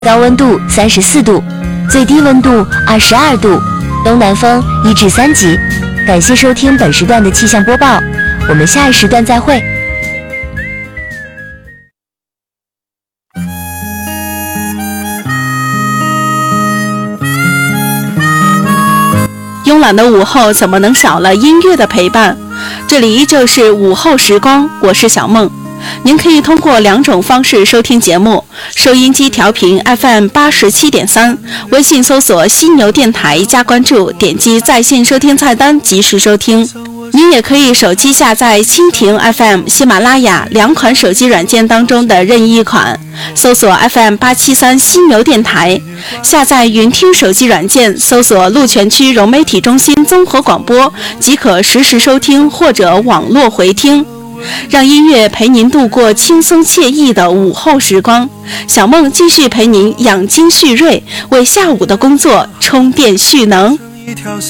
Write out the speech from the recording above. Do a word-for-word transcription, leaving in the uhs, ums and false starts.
高温度三十四度，最低温度二十二度，东南风一至三级。感谢收听本时段的气象播报，我们下一时段再会。 慵懒的午后怎么能少了音乐的陪伴？这里依旧是午后时光，我是小梦。您可以通过两种方式收听节目：收音机调频 F M 八十七点三，微信搜索犀牛电台加关注，点击在线收听菜单及时收听。您也可以手机下载蜻蜓 F M、喜马拉雅两款手机软件当中的任意一款，搜索 F M 八七三犀牛电台，下载云听手机软件，搜索鹿泉区融媒体中心综合广播，即可实时收听或者网络回听。让音乐陪您度过轻松惬意的午后时光，小梦继续陪您养精蓄锐，为下午的工作充电蓄能。一条